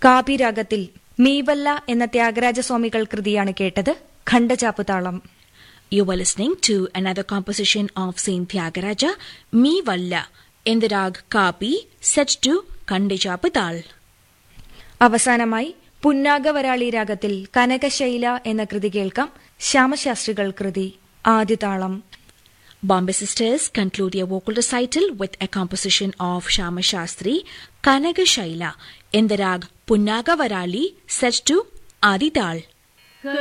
കാപി രാഗത്തിൽ മീവല്ല എന്ന ത്യാഗരാജസ്വാമികൾ കൃതിയാണ് കേട്ടത്. ഖണ്ഡചാപ്പ് താളം. You were listening to another composition of Saint Tyagaraja, Me Valla, in the rag Kapi, set to Khandechapu Tal. അവസാനമായി പുന്നാഗവരാളി രാഗത്തിൽ കനകശൈല എന്ന കൃതി കേൾക്കാം. ശ്യാമശാസ്ത്രികൾ കൃതി. ആദിതാളം. Bombay Sisters conclude their vocal recital with a composition of Shyama Shastri, Kanaga Shaila, in the rag Punnagavarali, set to Adi Tal.